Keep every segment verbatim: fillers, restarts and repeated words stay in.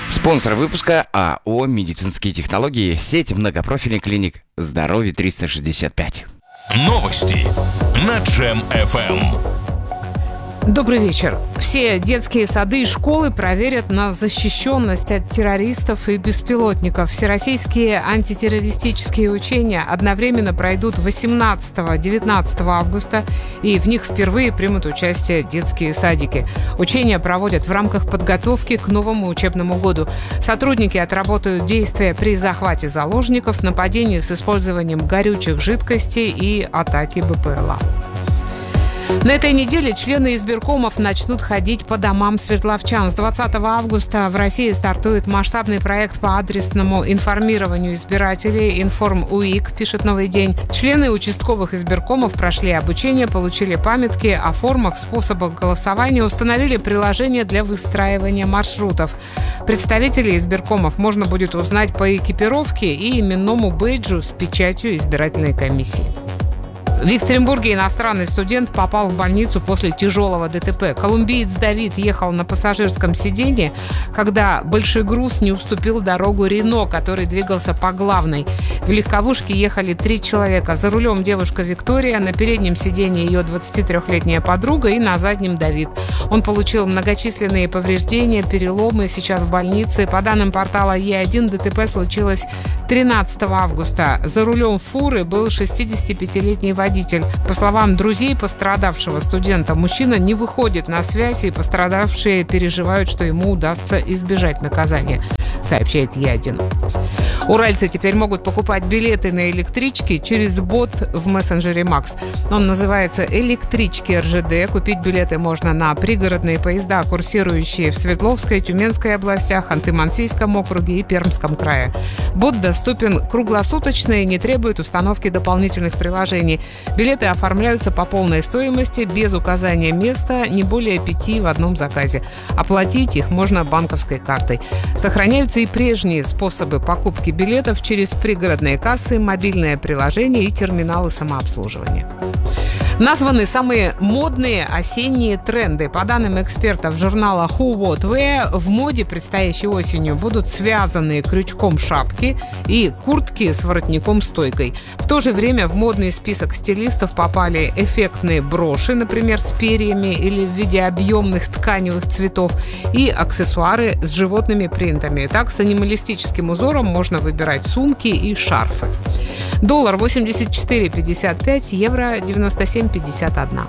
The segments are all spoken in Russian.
Спонсор выпуска АО «Медицинские технологии», сеть многопрофильных клиник «Здоровье триста шестьдесят пять». Новости на Джем эф эм. Добрый вечер. Все детские сады и школы проверят на защищенность от террористов и беспилотников. Всероссийские антитеррористические учения одновременно пройдут восемнадцатого-девятнадцатого августа, и в них впервые примут участие детские садики. Учения проводят в рамках подготовки к новому учебному году. Сотрудники отработают действия при захвате заложников, нападении с использованием горючих жидкостей и атаке бэ пэ эл а. На этой неделе члены избиркомов начнут ходить по домам свердловчан. С двадцатого августа в России стартует масштабный проект по адресному информированию избирателей «Информ-УИК», пишет «Новый день». Члены участковых избиркомов прошли обучение, получили памятки о формах, способах голосования, установили приложение для выстраивания маршрутов. Представителей избиркомов можно будет узнать по экипировке и именному бейджу с печатью избирательной комиссии. В Екатеринбурге иностранный студент попал в больницу после тяжелого дэ тэ пэ. Колумбиец Давид ехал на пассажирском сиденье, когда большой груз не уступил дорогу Рено, который двигался по главной. В легковушке ехали три человека. За рулем девушка Виктория, на переднем сиденье ее двадцатитрёхлетняя подруга и на заднем Давид. Он получил многочисленные повреждения, переломы, сейчас в больнице. По данным портала Е один, дэ тэ пэ случилось тринадцатого августа. За рулем фуры был шестидесятипятилетний водитель. По словам друзей пострадавшего студента, мужчина не выходит на связь, и пострадавшие переживают, что ему удастся избежать наказания, сообщает Е один. Уральцы теперь могут покупать билеты на электрички через бот в мессенджере Макс. Он называется «Электрички эр жэ дэ». Купить билеты можно на пригородные поезда, курсирующие в Свердловской, Тюменской областях, Ханты-Мансийском округе и Пермском крае. Бот доступен круглосуточно и не требует установки дополнительных приложений. Билеты оформляются по полной стоимости, без указания места, не более пяти в одном заказе. Оплатить их можно банковской картой. Сохраняются и прежние способы покупки билетов через пригородные кассы, мобильное приложение и терминалы самообслуживания. Названы самые модные осенние тренды. По данным экспертов журнала Who What Wear, в моде предстоящей осенью будут связанные крючком шапки и куртки с воротником-стойкой. В то же время в модный список стилистов попали эффектные броши, например, с перьями или в виде объемных тканевых цветов, и аксессуары с животными принтами. Так, с анималистическим узором можно выбирать сумки и шарфы. Доллар восемьдесят четыре пятьдесят пять, евро девяносто семь пятьдесят один.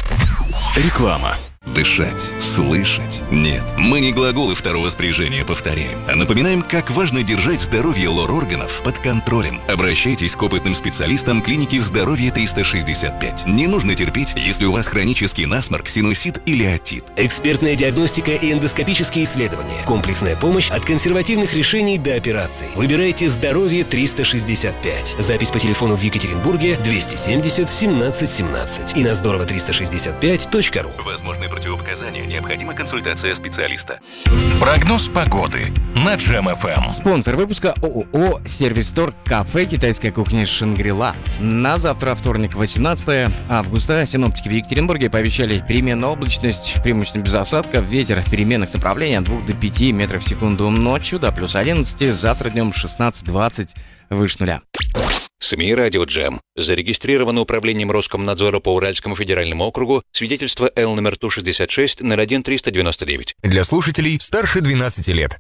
Реклама. Дышать, слышать. Нет, мы не глаголы второго спряжения повторяем, а напоминаем, как важно держать здоровье лор-органов под контролем. Обращайтесь к опытным специалистам клиники «Здоровье триста шестьдесят пять». Не нужно терпеть, если у вас хронический насморк, синусит или отит. Экспертная диагностика и эндоскопические исследования. Комплексная помощь от консервативных решений до операций. Выбирайте «Здоровье триста шестьдесят пять». Запись по телефону в Екатеринбурге двести семьдесят семнадцать семнадцать и на здорово триста шестьдесят пять точка ру. Возможны противопоказания, необходима консультация специалиста. Прогноз погоды на Джем эф эм. Спонсор выпуска ООО «Сервис-Стор», кафе китайской кухни «Шангри-Ла». На завтра, вторник, восемнадцатого августа, синоптики в Екатеринбурге пообещали переменную облачность, преимущественно без осадков, ветер переменных направлений от двух до пяти метров в секунду ночью до плюс одиннадцати, завтра днем шестнадцать-двадцать, выше нуля. СМИ «Радио Джем». Зарегистрировано управлением Роскомнадзора по Уральскому федеральному округу свидетельство Л номер Ту шестьдесят шесть ноль один триста девяносто девять. Для слушателей старше двенадцати лет.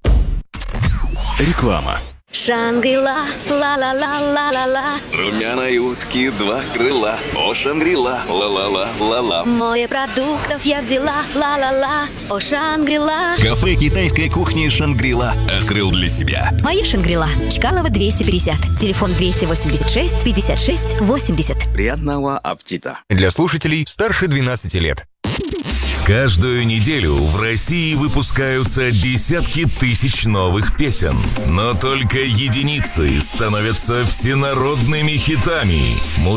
Реклама. Шангри-Ла, ла-ла-ла-ла-ла-ла. Румяной утки два крыла. О, Шангри-Ла, ла-ла-ла-ла-ла. Море продуктов я взяла, ла-ла-ла. О, Шангри-Ла. Кафе китайской кухни «Шангри-Ла» открыл для себя. Моя Шангри-Ла. Чкалова двести пятьдесят. Телефон двести восемьдесят шесть пятьдесят шесть восемьдесят. Приятного аппетита. Для слушателей старше двенадцати лет. Каждую неделю в России выпускаются десятки тысяч новых песен. Но только единицы становятся всенародными хитами.